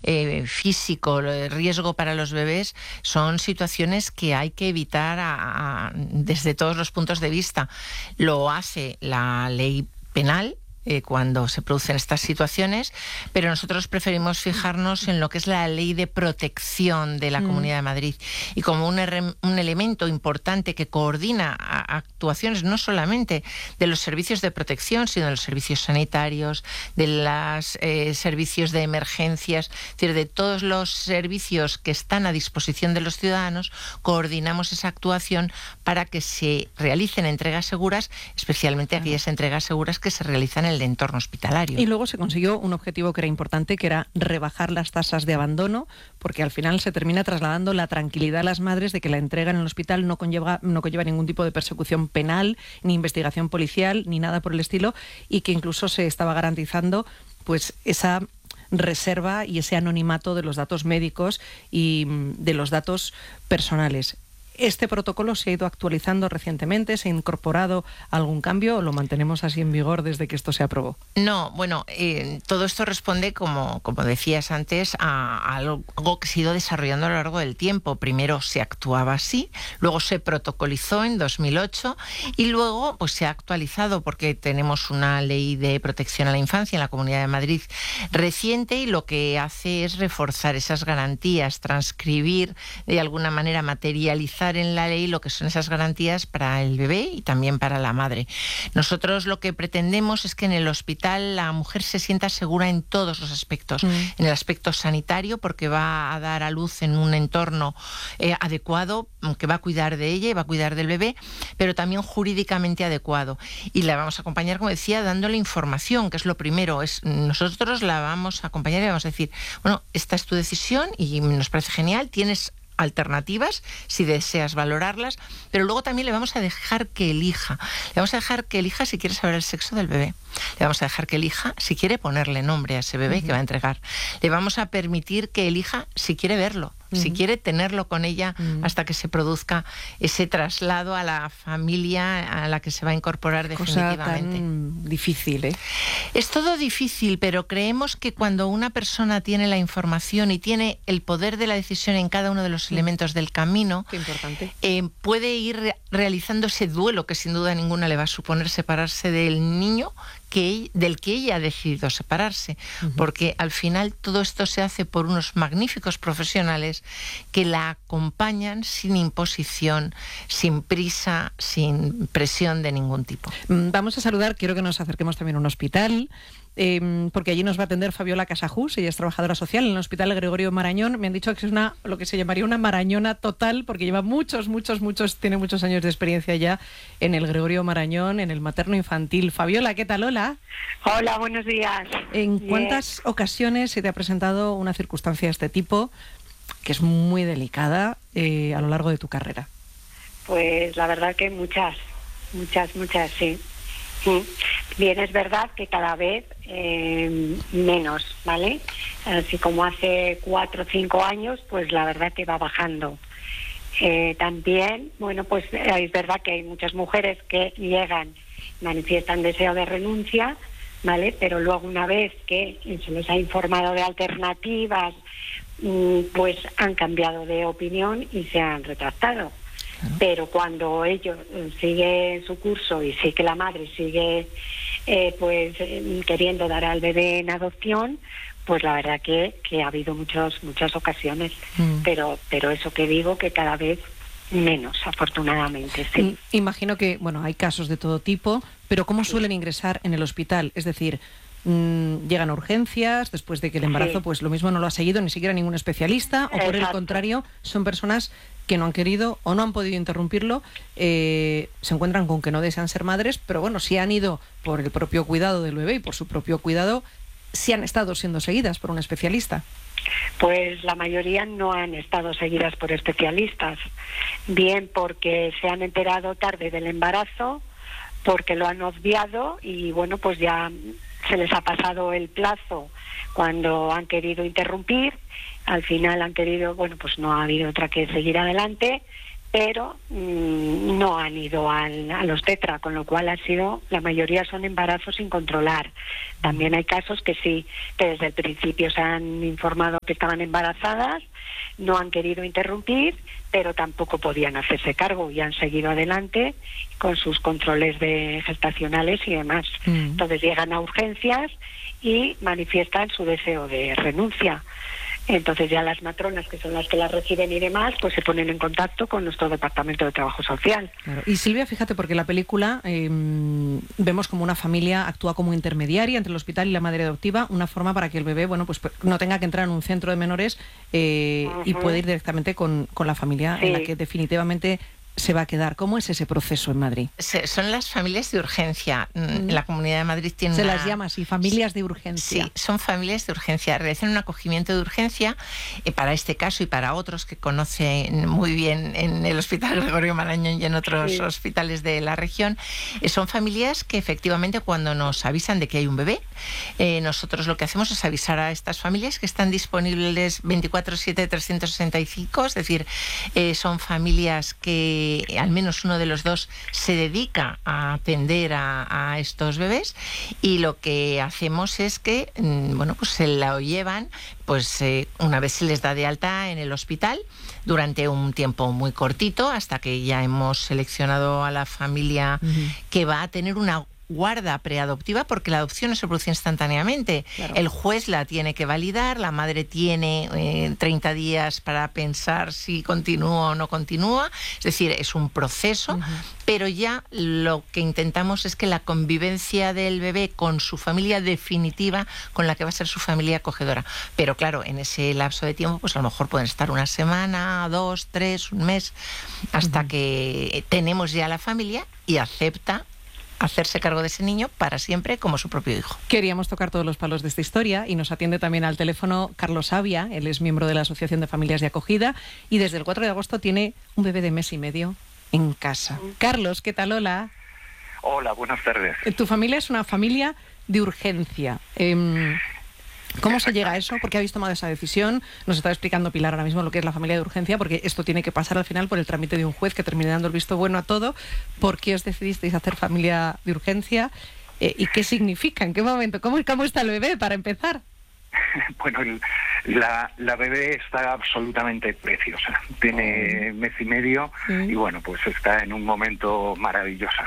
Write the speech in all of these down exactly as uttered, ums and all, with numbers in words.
eh, físico, el riesgo para los bebés, son situaciones que hay que evitar a, a, desde todos los puntos de vista. Lo hace la ley penal eh, cuando se producen estas situaciones, pero nosotros preferimos fijarnos en lo que es la ley de protección de la mm. Comunidad de Madrid, y como un, un elemento importante que coordina a, actuaciones no solamente de los servicios de protección, sino de los servicios sanitarios, de los eh, servicios de emergencias, es decir, de todos los servicios que están a disposición de los ciudadanos. Coordinamos esa actuación para que se realicen entregas seguras, especialmente claro. aquellas entregas seguras que se realizan en el entorno hospitalario. Y luego se consiguió un objetivo que era importante, que era rebajar las tasas de abandono, porque al final se termina trasladando la tranquilidad a las madres de que la entrega en el hospital no conlleva, no conlleva ningún tipo de persecución penal, ni investigación policial, ni nada por el estilo, y que incluso se estaba garantizando pues esa reserva y ese anonimato de los datos médicos y de los datos personales. ¿Este protocolo se ha ido actualizando recientemente? ¿Se ha incorporado algún cambio o lo mantenemos así en vigor desde que esto se aprobó? No, bueno, eh, todo esto responde, como, como decías antes, a, a algo que se ha ido desarrollando a lo largo del tiempo. Primero se actuaba así, luego se protocolizó en dos mil ocho y luego pues se ha actualizado porque tenemos una ley de protección a la infancia en la Comunidad de Madrid reciente, y lo que hace es reforzar esas garantías, transcribir, de alguna manera materializar en la ley lo que son esas garantías para el bebé y también para la madre. Nosotros lo que pretendemos es que en el hospital la mujer se sienta segura en todos los aspectos. Mm. En el aspecto sanitario, porque va a dar a luz en un entorno eh, adecuado, que va a cuidar de ella y va a cuidar del bebé, pero también jurídicamente adecuado. Y la vamos a acompañar, como decía, dándole información, que es lo primero. Es, nosotros la vamos a acompañar y vamos a decir, bueno, esta es tu decisión y nos parece genial, tienes alternativas si deseas valorarlas, pero luego también le vamos a dejar que elija. Le vamos a dejar que elija si quiere saber el sexo del bebé. Le vamos a dejar que elija si quiere ponerle nombre a ese bebé uh-huh. que va a entregar. Le vamos a permitir que elija si quiere verlo, uh-huh. si quiere tenerlo con ella uh-huh. hasta que se produzca ese traslado a la familia a la que se va a incorporar definitivamente. Cosa tan difícil, ¿eh? Es todo difícil, pero creemos que cuando una persona tiene la información y tiene el poder de la decisión en cada uno de los elementos del camino, qué importante. Eh, puede ir re- realizando ese duelo que sin duda ninguna le va a suponer separarse del niño que, del que ella ha decidido separarse, uh-huh. porque al final todo esto se hace por unos magníficos profesionales que la acompañan sin imposición, sin prisa, sin presión de ningún tipo. Vamos a saludar, quiero que nos acerquemos también a un hospital, eh, porque allí nos va a atender Fabiola Casajús, ella es trabajadora social en el Hospital Gregorio Marañón. Me han dicho que es una, lo que se llamaría una marañona total, porque lleva muchos, muchos, muchos, tiene muchos años de experiencia ya en el Gregorio Marañón, en el materno infantil. Fabiola, ¿qué tal? Hola. Hola, buenos días. ¿En Bien. cuántas ocasiones se te ha presentado una circunstancia de este tipo, que es muy delicada, eh, a lo largo de tu carrera? Pues la verdad que muchas, muchas, muchas, sí. Sí. Bien, es verdad que cada vez eh, menos, ¿vale? Así como hace cuatro o cinco años, pues la verdad que va bajando. Eh, también, bueno, pues es verdad que hay muchas mujeres que llegan, manifiestan deseo de renuncia, ¿vale? Pero luego, una vez que se les ha informado de alternativas, pues han cambiado de opinión y se han retractado. Pero cuando ellos siguen su curso y sí que la madre sigue eh, pues eh, queriendo dar al bebé en adopción, pues la verdad que, que ha habido muchos, muchas ocasiones, mm. pero pero eso que digo, que cada vez menos, afortunadamente, sí. Imagino que, bueno, hay casos de todo tipo, pero ¿cómo sí. suelen ingresar en el hospital? Es decir, mmm, llegan a urgencias después de que el embarazo, sí. pues lo mismo no lo ha seguido ni siquiera ningún especialista, o por Exacto. el contrario, son personas que no han querido o no han podido interrumpirlo, eh, se encuentran con que no desean ser madres, pero bueno, si han ido por el propio cuidado del bebé y por su propio cuidado, sí han estado siendo seguidas por un especialista. Pues la mayoría no han estado seguidas por especialistas, bien porque se han enterado tarde del embarazo, porque lo han obviado y bueno, pues ya se les ha pasado el plazo cuando han querido interrumpir. Al final han querido, bueno, pues no ha habido otra que seguir adelante, pero mmm, no han ido al, a los tetra, con lo cual ha sido, la mayoría son embarazos sin controlar. También hay casos que sí, que desde el principio se han informado que estaban embarazadas, no han querido interrumpir, pero tampoco podían hacerse cargo y han seguido adelante con sus controles de gestacionales y demás. Mm. Entonces llegan a urgencias y manifiestan su deseo de renuncia. Entonces ya las matronas, que son las que las reciben y demás, pues se ponen en contacto con nuestro Departamento de Trabajo Social. Claro. Y Silvia, fíjate, porque en la película eh, vemos como una familia actúa como intermediaria entre el hospital y la madre adoptiva, una forma para que el bebé, bueno, pues no tenga que entrar en un centro de menores eh, uh-huh. y pueda ir directamente con, con la familia, sí, en la que definitivamente se va a quedar. ¿Cómo es ese proceso en Madrid? Se, son las familias de urgencia. Mm. La Comunidad de Madrid tiene Se una... las llama así, familias de urgencia. Sí, son familias de urgencia. Realizan un acogimiento de urgencia eh, para este caso y para otros que conocen muy bien en el Hospital Gregorio Marañón y en otros sí. hospitales de la región. Eh, son familias que efectivamente cuando nos avisan de que hay un bebé, eh, nosotros lo que hacemos es avisar a estas familias que están disponibles veinticuatro siete, trescientos sesenta y cinco, es decir, eh, son familias que al menos uno de los dos se dedica a atender a, a estos bebés, y lo que hacemos es que bueno, pues se la llevan, pues eh, una vez se les da de alta en el hospital durante un tiempo muy cortito, hasta que ya hemos seleccionado a la familia uh-huh. que va a tener una guarda preadoptiva, porque la adopción no se produce instantáneamente. Claro. El juez la tiene que validar, la madre tiene eh, treinta días para pensar si continúa o no continúa, es decir, es un proceso, uh-huh. pero ya lo que intentamos es que la convivencia del bebé con su familia definitiva, con la que va a ser su familia acogedora. Pero claro, en ese lapso de tiempo, pues a lo mejor pueden estar una semana, dos, tres, un mes, hasta uh-huh. que tenemos ya la familia y acepta hacerse cargo de ese niño para siempre como su propio hijo. Queríamos tocar todos los palos de esta historia y nos atiende también al teléfono Carlos Avia. Él es miembro de la Asociación de Familias de Acogida y desde el cuatro de agosto tiene un bebé de mes y medio en casa. Carlos, ¿qué tal? Hola. Hola, buenas tardes. Tu familia es una familia de urgencia. Eh, ¿Cómo se llega a eso? ¿Por qué habéis tomado esa decisión? Nos está explicando Pilar ahora mismo lo que es la familia de urgencia, porque esto tiene que pasar al final por el trámite de un juez que termine dando el visto bueno a todo. ¿Por qué os decidisteis hacer familia de urgencia? Eh, ¿Y qué significa? ¿En qué momento? ¿Cómo, cómo está el bebé, para empezar? Bueno, el, la, la bebé está absolutamente preciosa. Tiene mes y medio sí. y bueno, pues está en un momento maravilloso.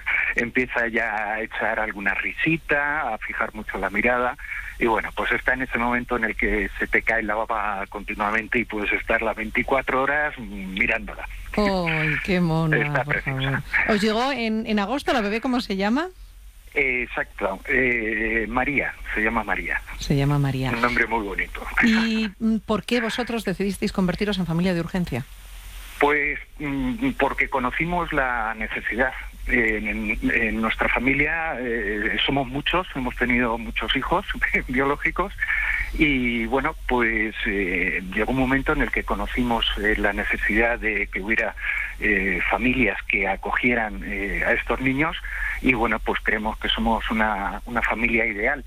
Empieza ya a echar alguna risita, a fijar mucho la mirada. Y bueno, pues está en ese momento en el que se te cae la baba continuamente y puedes estar las veinticuatro horas mirándola. ¡Ay, qué mona! Está por preciosa. Favor. ¿Os llegó en, en agosto la bebé? ¿Cómo se llama? Eh, exacto, eh, María, se llama María. Se llama María. Un nombre muy bonito. ¿Y por qué vosotros decidisteis convertiros en familia de urgencia? Pues porque conocimos la necesidad. En, en, en nuestra familia eh, somos muchos, hemos tenido muchos hijos biológicos y bueno, pues eh, llegó un momento en el que conocimos eh, la necesidad de que hubiera eh, familias que acogieran eh, a estos niños y bueno, pues creemos que somos una, una familia ideal,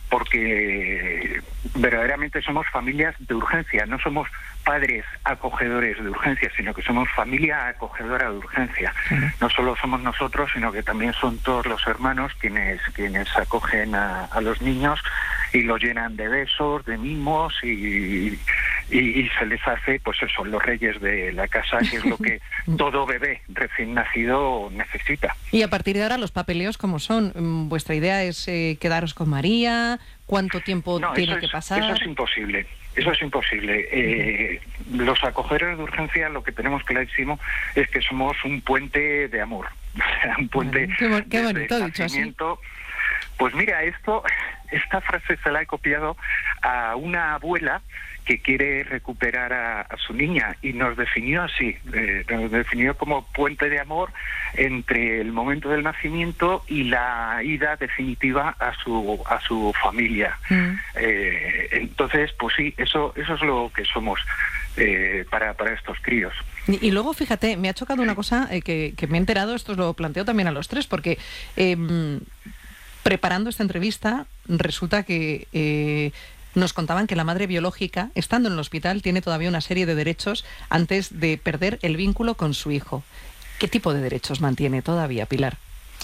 porque verdaderamente somos familias de urgencia, no somos padres acogedores de urgencia, sino que somos familia acogedora de urgencia. No solo somos nosotros, sino que también son todos los hermanos quienes quienes acogen a, a los niños y los llenan de besos, de mimos y, y, y se les hace, pues eso, los reyes de la casa, que es lo que todo bebé recién nacido necesita. Y a partir de ahora los papeleos, ¿cómo son? ¿Vuestra idea es eh, quedaros con María? ¿Cuánto tiempo no, tiene es, que pasar? Eso es imposible. Eso es imposible. Eh, los acogedores de urgencia lo que tenemos clarísimo es que somos un puente de amor, un puente qué, bon- qué bonito, de dicho así. Pues mira, esto, esta frase se la he copiado a una abuela que quiere recuperar a, a su niña y nos definió así, eh, nos definió como puente de amor entre el momento del nacimiento y la ida definitiva a su a su familia. Mm. Eh, entonces, pues sí, eso eso es lo que somos eh, para para estos críos. Y, y luego, fíjate, me ha chocado una cosa eh, que, que me he enterado, esto os lo planteo también a los tres, porque eh, preparando esta entrevista resulta que eh, nos contaban que la madre biológica, estando en el hospital, tiene todavía una serie de derechos antes de perder el vínculo con su hijo. ¿Qué tipo de derechos mantiene todavía, Pilar?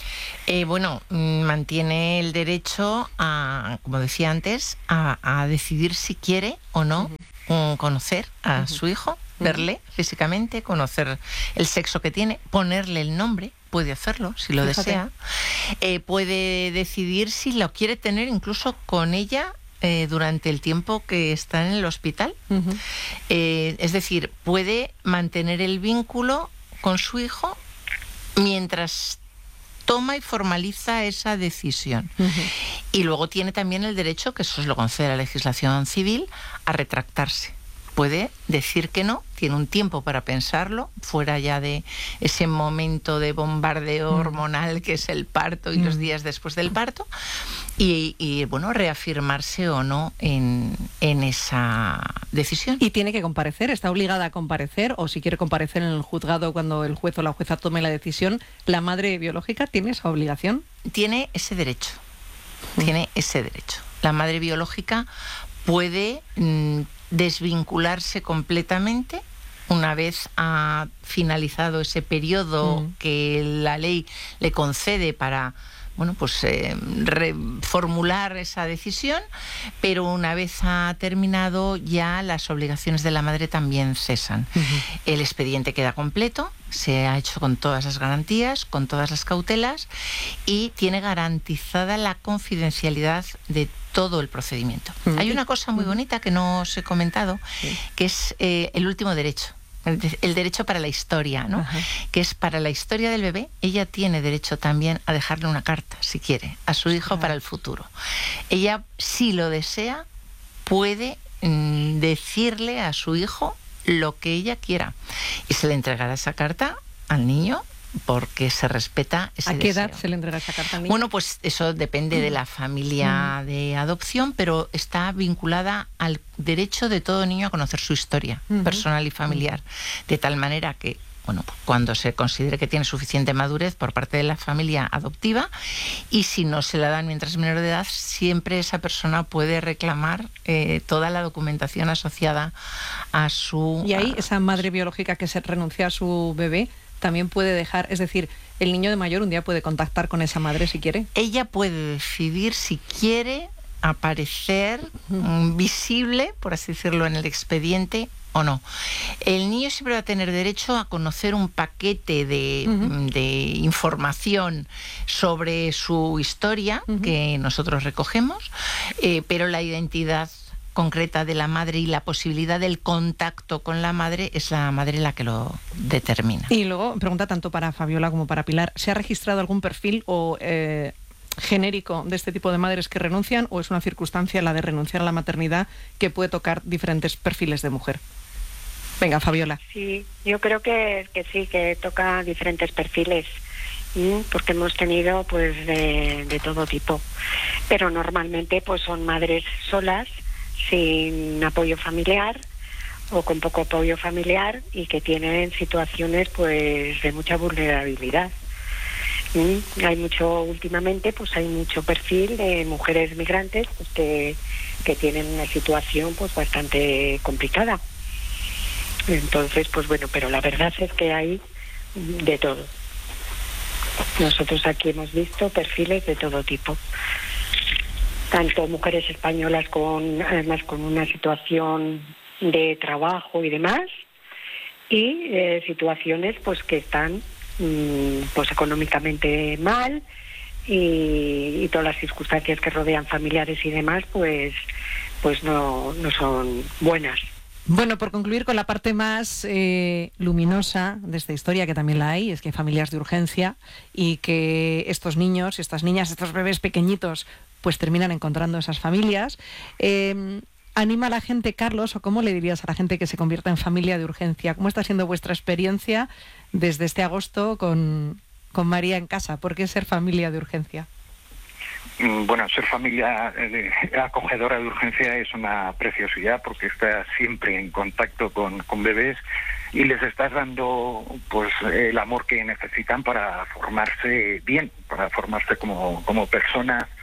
Eh, bueno, mantiene el derecho a, como decía antes, a, a decidir si quiere o no uh-huh. conocer a uh-huh. su hijo, verle uh-huh. físicamente, conocer el sexo que tiene, ponerle el nombre, puede hacerlo si lo Fíjate. desea, eh, puede decidir si lo quiere tener incluso con ella eh, durante el tiempo que está en el hospital. Uh-huh. Eh, es decir, puede mantener el vínculo con su hijo mientras toma y formaliza esa decisión. Uh-huh. Y luego tiene también el derecho, que eso es lo concede la legislación civil, a retractarse. Puede decir que no, tiene un tiempo para pensarlo, fuera ya de ese momento de bombardeo mm. hormonal que es el parto y mm. los días después del parto, y, y bueno, reafirmarse o no en, en esa decisión. ¿Y tiene que comparecer? ¿Está obligada a comparecer? O si quiere comparecer en el juzgado cuando el juez o la jueza tome la decisión, ¿la madre biológica tiene esa obligación? Tiene ese derecho, mm. tiene ese derecho. La madre biológica puede mm, desvincularse completamente una vez ha finalizado ese periodo mm. que la ley le concede para, bueno, pues eh, reformular esa decisión, pero una vez ha terminado ya las obligaciones de la madre también cesan. Uh-huh. El expediente queda completo, se ha hecho con todas las garantías, con todas las cautelas, y tiene garantizada la confidencialidad de todo el procedimiento. Uh-huh. Hay una cosa muy bonita que no os he comentado, sí. que es eh, el último derecho. El derecho para la historia, ¿no? Ajá. Que es para la historia del bebé. Ella tiene derecho también a dejarle una carta, si quiere, a su hijo claro. para el futuro. Ella, si lo desea, puede mm, decirle a su hijo lo que ella quiera. Y se le entregará esa carta al niño porque se respeta ese deseo. ¿A qué edad se le entrega esa carta al niño? Bueno, pues eso depende mm. de la familia mm. de adopción, pero está vinculada al derecho de todo niño a conocer su historia mm. personal y familiar, mm. de tal manera que, bueno, pues cuando se considere que tiene suficiente madurez por parte de la familia adoptiva, y si no se la dan mientras es menor de edad, siempre esa persona puede reclamar eh, toda la documentación asociada a su... Y ahí a, esa madre biológica que se renuncia a su bebé también puede dejar, es decir, el niño de mayor un día puede contactar con esa madre si quiere. Ella puede decidir si quiere aparecer uh-huh. visible, por así decirlo, en el expediente o no. El niño siempre va a tener derecho a conocer un paquete de, uh-huh. de información sobre su historia uh-huh. que nosotros recogemos, eh, pero la identidad concreta de la madre y la posibilidad del contacto con la madre es la madre la que lo determina. Y luego, pregunta tanto para Fabiola como para Pilar, ¿se ha registrado algún perfil o eh, genérico de este tipo de madres que renuncian, o es una circunstancia la de renunciar a la maternidad que puede tocar diferentes perfiles de mujer? Venga, Fabiola. Sí, yo creo que, que sí, que toca diferentes perfiles, porque hemos tenido pues de, de todo tipo, pero normalmente pues son madres solas, sin apoyo familiar o con poco apoyo familiar, y que tienen situaciones pues de mucha vulnerabilidad. ¿Mm? Hay mucho, últimamente pues hay mucho perfil de mujeres migrantes pues, que, que tienen una situación pues bastante complicada. Entonces, pues bueno, pero la verdad es que hay de todo. Nosotros aquí hemos visto perfiles de todo tipo. Tanto mujeres españolas con, además con una situación de trabajo y demás, y eh, situaciones pues que están mmm, pues económicamente mal, y, y todas las circunstancias que rodean familiares y demás pues pues no, no son buenas. Bueno, por concluir con la parte más eh, luminosa de esta historia, que también la hay, es que hay familias de urgencia y que estos niños, estas niñas, estos bebés pequeñitos pues terminan encontrando esas familias. Eh, ¿Anima a la gente, Carlos, o cómo le dirías a la gente que se convierta en familia de urgencia? ¿Cómo está siendo vuestra experiencia desde este agosto con, con María en casa? ¿Por qué ser familia de urgencia? Bueno, ser familia eh, acogedora de urgencia es una preciosidad, porque estás siempre en contacto con, con bebés y les estás dando pues el amor que necesitan para formarse bien, para formarse como, como personas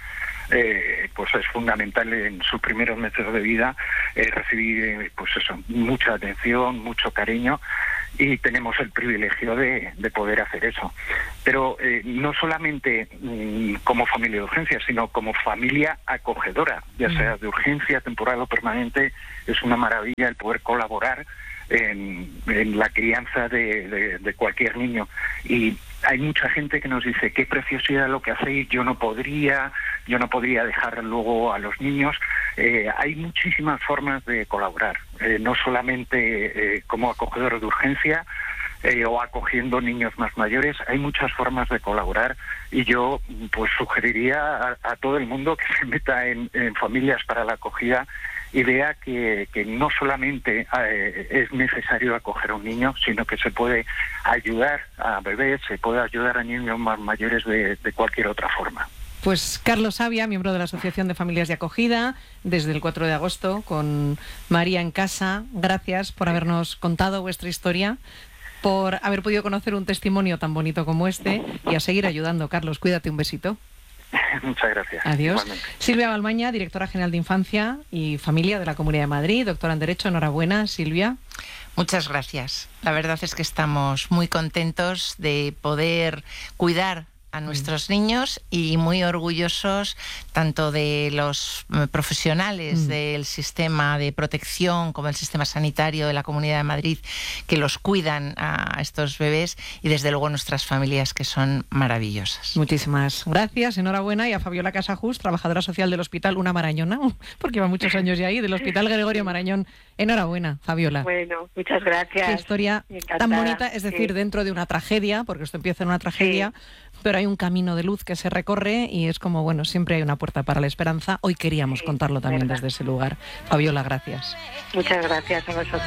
eh, pues es fundamental en sus primeros meses de vida eh, recibir eh, pues eso, mucha atención, mucho cariño, y tenemos el privilegio de, de poder hacer eso. Pero eh, no solamente mmm, como familia de urgencia, sino como familia acogedora, ya sea de urgencia, temporal o permanente. Es una maravilla el poder colaborar en, en la crianza de, de, de cualquier niño. Y hay mucha gente que nos dice, qué preciosidad lo que hacéis, yo no podría, yo no podría dejar luego a los niños. Eh, hay muchísimas formas de colaborar, eh, no solamente eh, como acogedor de urgencia eh, o acogiendo niños más mayores. Hay muchas formas de colaborar, y yo pues sugeriría a, a todo el mundo que se meta en, en Familias para la Acogida y vea que, que no solamente eh, es necesario acoger a un niño, sino que se puede ayudar a bebés, se puede ayudar a niños más mayores de, de cualquier otra forma. Pues Carlos Savia, miembro de la Asociación de Familias de Acogida, desde el cuatro de agosto, con María en casa. Gracias por habernos contado vuestra historia, por haber podido conocer un testimonio tan bonito como este, y a seguir ayudando. Carlos, cuídate, un besito. Muchas gracias. Adiós. Igualmente. Silvia Balmaña, directora general de Infancia y Familia de la Comunidad de Madrid, doctora en Derecho. Enhorabuena, Silvia. Muchas gracias. La verdad es que estamos muy contentos de poder cuidar a nuestros mm. niños, y muy orgullosos tanto de los profesionales mm. del sistema de protección como del sistema sanitario de la Comunidad de Madrid, que los cuidan a estos bebés, y desde luego nuestras familias, que son maravillosas. Muchísimas gracias, enhorabuena, y a Fabiola Casajus, trabajadora social del Hospital Una Marañona, porque lleva muchos años ya ahí, del Hospital Gregorio Marañón. Enhorabuena, Fabiola. Bueno, muchas gracias. Qué historia tan bonita, es decir, sí. dentro de una tragedia, porque esto empieza en una tragedia, sí. pero hay un camino de luz que se recorre, y es como, bueno, siempre hay una puerta para la esperanza. Hoy queríamos sí, contarlo también verdad. desde ese lugar. Fabiola, gracias. Muchas gracias a vosotros.